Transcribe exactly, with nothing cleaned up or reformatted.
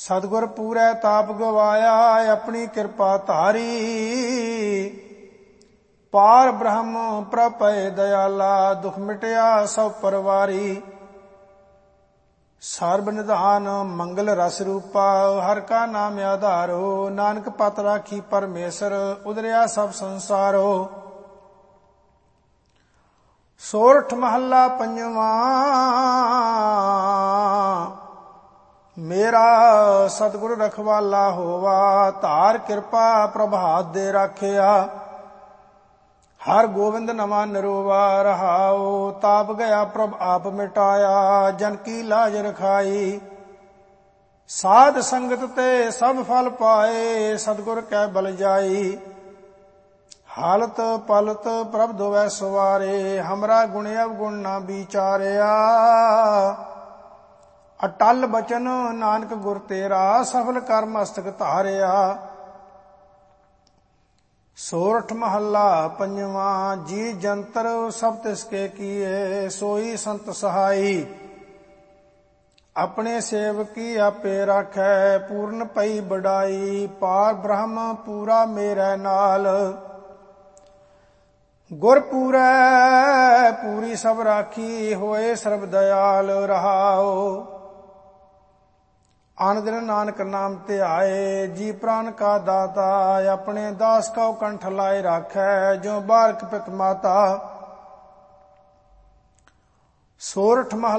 ਸਤਿਗੁਰ ਪੂਰੈ ਤਾਪ ਗਵਾਇਆ, ਆਪਣੀ ਕਿਰਪਾ ਧਾਰੀ। ਪਾਰ ਬ੍ਰਹਮ ਪ੍ਰਭ ਭਏ ਦਇਆਲਾ, ਦੁਖ ਮਿਟਿਆ ਸਭ ਪਰਵਾਰੀ। ਸਰਬ ਨਿਧਾਨ ਮੰਗਲ ਰਸ ਰੂਪਾ, ਹਰ ਕਾ ਨਾਮ ਆਧਾਰੋ। ਨਾਨਕ ਪਤ ਰਾਖੀ ਪਰਮੇਸ਼ਰ, ਉਦਰਿਆ ਸਭ ਸੰਸਾਰੋ। ਸੋਰਠ ਮਹੱਲਾ ਪੰਜਵਾਂ। ਮੇਰਾ ਸਤਿਗੁਰ ਰਖਵਾਲਾ ਹੋਵਾ, ਧਾਰ ਕਿਰਪਾ ਪ੍ਰਭਾਤ ਦੇ ਰਾਖਿਆ। ਹਰ ਗੋਬਿੰਦ ਨਵਾਂ ਨਿਰੋਵਾ, ਰਹਾਉ ਤਾਪ ਗਿਆ ਪ੍ਰਭ ਆਪ ਮਿਟਾਇਆ। ਜਨ ਕੀ ਲਾਜ ਰਖਾਈ, ਸਾਧ ਸੰਗਤ ਤੇ ਸਭ ਫਲ ਪਾਏ। ਸਤਿਗੁਰ ਕੈ ਬਲ ਜਾਈ, ਹਾਲਤ ਪਲਤ ਪ੍ਰਭ ਦੋਵੈ ਸਵਾਰੇ। ਹਮਰਾ ਗੁਣ ਅਵਗੁਣ ਨਾ ਵਿਚਾਰਿਆ, ਅਟਲ ਬਚਨ ਨਾਨਕ ਗੁਰ ਤੇਰਾ। ਸਫਲ ਕਰ ਮਸਤਕ ਧਾਰਿਆ। ਸੋਰਠ ਮਹੱਲਾ ਪੰਜਵਾਂ। ਜੀ ਜੰਤਰ ਸਭ ਤਿਸ ਕੇ ਕੀਏ, ਸੋਈ ਸੰਤ ਸਹਾਈ। ਆਪਣੇ ਸੇਵਕੀ ਆਪੇ ਰਾਖੈ, ਪੂਰਨ ਪਈ ਬੜਾਈ। ਪਾਰ ਬ੍ਰਹਮ ਪੂਰਾ ਮੇਰੇ ਨਾਲ, ਗੁਰ ਪੂਰੈ ਪੂਰੀ ਸਭ ਰਾਖੀ। ਹੋਏ ਸਰਬ ਦਇਆਲ, ਰਹਾਉ ਆਨ ਦਿਨ ਨਾਨਕ ਨਾਮ ਧਿਆਏ। ਜੀ ਪ੍ਰਾਨ ਕਾ ਦਾਤਾ, ਆਪਣੇ ਦਾਸ ਕਉ ਕੰਠ ਲਾਏ ਰਾਖੈ। ਜੋ ਬਾਲਕ ਪਿਤ ਮਾਤਾ। ਸੋਰਠ ਮਹੱਲਾ